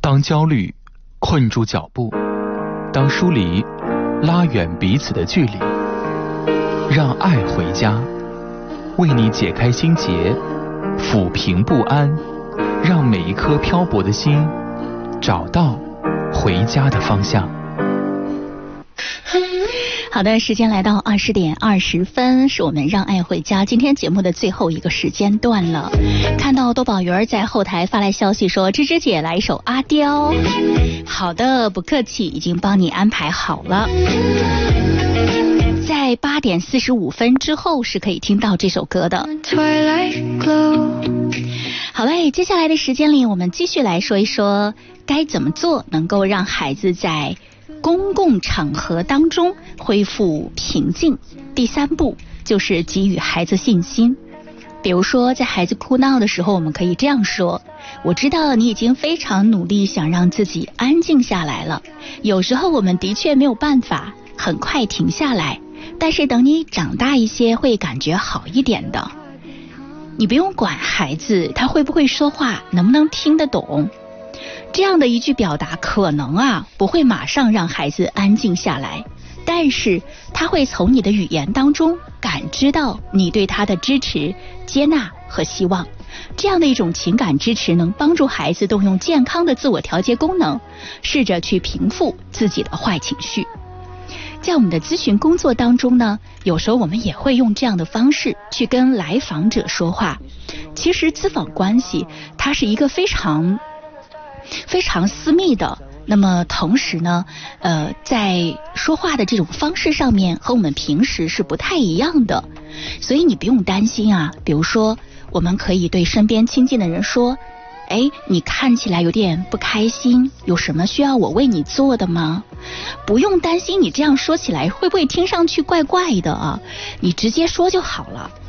当焦虑困住脚步，当疏离拉远彼此的距离，让爱回家，为你解开心结，抚平不安，让每一颗漂泊的心找到回家的方向。 好的，时间来到20点20分，是我们让爱回家今天节目的最后一个时间段了。看到多宝鱼儿在后台发来消息说，芝芝姐来一首阿刁。好的，不客气，已经帮你安排好了。在8点45分之后是可以听到这首歌的。好嘞，接下来的时间里，我们继续来说一说该怎么做能够让孩子在公共场合当中恢复平静。第3步就是给予孩子信心。比如说在孩子哭闹的时候，我们可以这样说，我知道你已经非常努力想让自己安静下来了，有时候我们的确没有办法很快停下来，但是等你长大一些会感觉好一点的。你不用管孩子他会不会说话，能不能听得懂，这样的一句表达可能不会马上让孩子安静下来，但是他会从你的语言当中感知到你对他的支持、接纳和希望。这样的一种情感支持能帮助孩子动用健康的自我调节功能，试着去平复自己的坏情绪。在我们的咨询工作当中呢，有时候我们也会用这样的方式去跟来访者说话。其实咨访关系它是一个非常私密的，那么同时呢在说话的这种方式上面和我们平时是不太一样的，所以你不用担心比如说我们可以对身边亲近的人说，你看起来有点不开心，有什么需要我为你做的吗？不用担心你这样说起来会不会听上去怪怪的你直接说就好了。